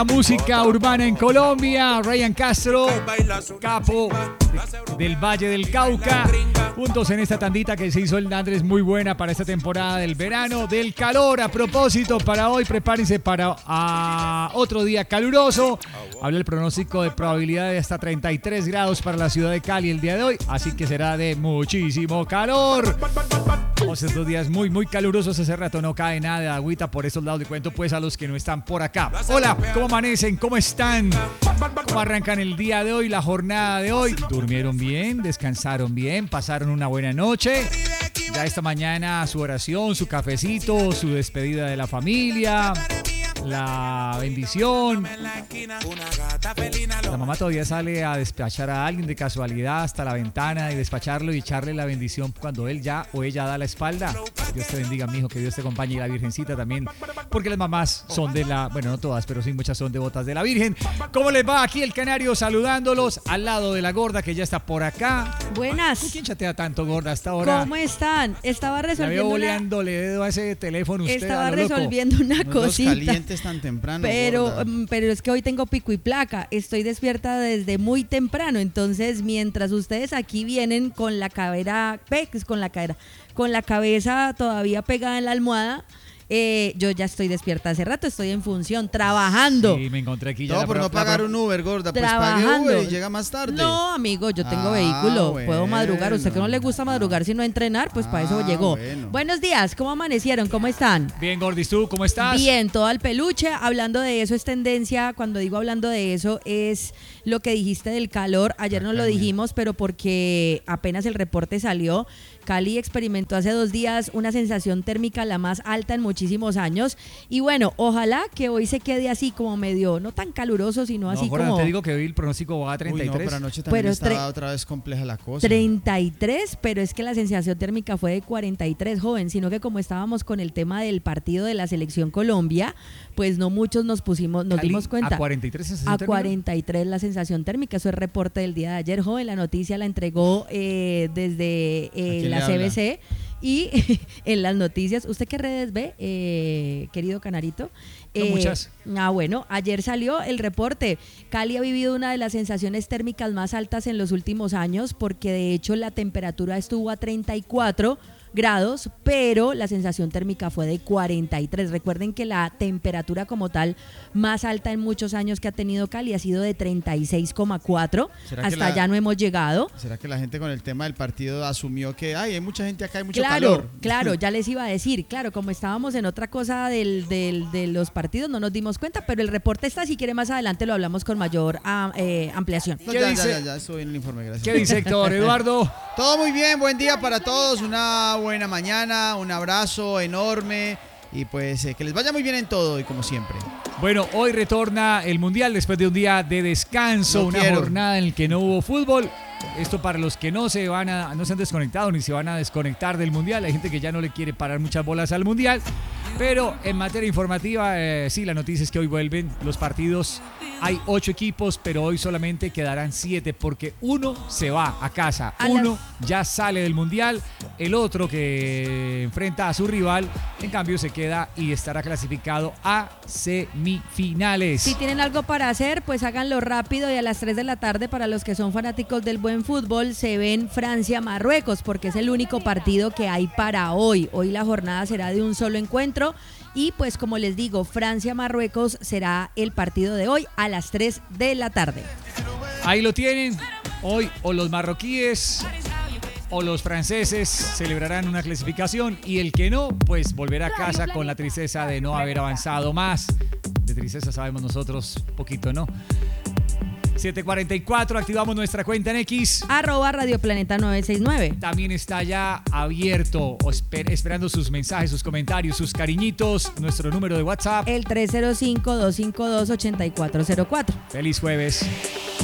Música urbana en Colombia, Ryan Castro, capo del Valle del Cauca, juntos en esta tandita que se hizo el Andrés, muy buena para esta temporada del verano, del calor. A propósito, para hoy prepárense para otro día caluroso. Habla el pronóstico de probabilidad de hasta 33 grados para la ciudad de Cali el día de hoy, así que será de muchísimo calor. Estos días muy calurosos, hace rato no cae nada de agüita por estos lados. De cuento pues a los que no están por acá. Hola, ¿cómo amanecen? ¿Cómo están? ¿Cómo arrancan el día de hoy, la jornada de hoy? ¿Durmieron bien? ¿Descansaron bien? ¿Pasaron una buena noche? Ya esta mañana su oración, su cafecito, su despedida de la familia, la bendición. La mamá todavía sale a despachar a alguien de casualidad hasta la ventana y despacharlo y echarle la bendición cuando él ya o ella da la espalda. Que Dios te bendiga, mijo, que Dios te acompañe, y la Virgencita también, porque las mamás son de la, bueno, no todas, pero sí muchas son devotas de la Virgen. ¿Cómo les va? Aquí el Canario saludándolos al lado de la gorda que ya está por acá. Buenas. ¿Quién chatea tanto, gorda, hasta ahora? ¿Cómo están? Estaba resolviendo veo boleándole dedo a ese teléfono usted. Estaba resolviendo una cosita. Calientes tan temprano. Pero es que hoy tengo pico y placa. Estoy despierta desde muy temprano. Entonces, mientras ustedes aquí vienen con la con la cabeza todavía pegada en la almohada, yo ya estoy despierta hace rato, estoy en función, trabajando. Sí, me encontré aquí ya. No, por no pagar un Uber, gorda, pues trabajando. pague Uber y llega más tarde. No, amigo, yo tengo vehículo, bueno. puedo madrugar. Usted que no le gusta madrugar sino entrenar, pues para eso llegó. Bueno. Buenos días, ¿cómo amanecieron? ¿Cómo están? Bien, Gordis, ¿tú cómo estás? Bien, todo al peluche. Hablando de eso es tendencia. Cuando digo hablando de eso es lo que dijiste del calor. Ayer no lo dijimos, pero porque apenas el reporte salió. Cali experimentó hace 2 días una sensación térmica la más alta en muchísimos años. Y bueno, ojalá que hoy se quede así como medio, no tan caluroso, sino así Jorge, como... te digo que hoy el pronóstico va a 33. Uy, no, pero anoche también estaba otra vez compleja la cosa. 33, pero es que la sensación térmica fue de 43, joven, sino que como estábamos con el tema del partido de la Selección Colombia, pues no muchos nos dimos cuenta. ¿A 43 sensación térmica? A 43 la sensación térmica, eso es reporte del día de ayer, joven. La noticia la entregó desde la CBC y en las noticias. ¿Usted qué redes ve, querido Canarito? No muchas. Bueno, ayer salió el reporte. Cali ha vivido una de las sensaciones térmicas más altas en los últimos años, porque de hecho la temperatura estuvo a 34 grados, pero la sensación térmica fue de 43. Recuerden que la temperatura como tal más alta en muchos años que ha tenido Cali ha sido de 36,4. Hasta allá no hemos llegado. ¿Será que la gente con el tema del partido asumió que hay mucha gente acá, hay mucho calor? calor? Claro, ya les iba a decir. Claro, como estábamos en otra cosa de los partidos, no nos dimos cuenta, pero el reporte está. Si quiere más adelante lo hablamos con mayor ampliación. No, ¿Qué dice? Ya estoy en el informe, gracias. ¿Qué dice Héctor Eduardo? Todo muy bien, buen día para todos, una buena mañana, un abrazo enorme y pues que les vaya muy bien en todo y como siempre. Bueno, hoy retorna el Mundial después de un día de descanso, jornada en la que no hubo fútbol. Esto para los que no se han desconectado ni se van a desconectar del Mundial. Hay gente que ya no le quiere parar muchas bolas al Mundial. Pero en materia informativa, sí, la noticia es que hoy vuelven los partidos. Hay 8 equipos, pero hoy solamente quedarán 7 porque uno se va a casa. Uno ya sale del Mundial. El otro que enfrenta a su rival, en cambio, se queda y estará clasificado a semifinales. Si tienen algo para hacer, pues háganlo rápido y a las 3 de la tarde para los que son fanáticos del buen fútbol se ven Francia-Marruecos porque es el único partido que hay para hoy. Hoy la jornada será de un solo encuentro y pues como les digo, Francia-Marruecos será el partido de hoy a las 3 de la tarde. Ahí lo tienen. Hoy o los marroquíes o los franceses celebrarán una clasificación y el que no, pues volverá a casa con la tristeza de no haber avanzado más. De tristeza sabemos nosotros poquito, ¿no? 7:44, activamos nuestra cuenta en X. @RadioPlaneta969. También está ya abierto, esperando sus mensajes, sus comentarios, sus cariñitos. Nuestro número de WhatsApp. El 305-252-8404. Feliz jueves.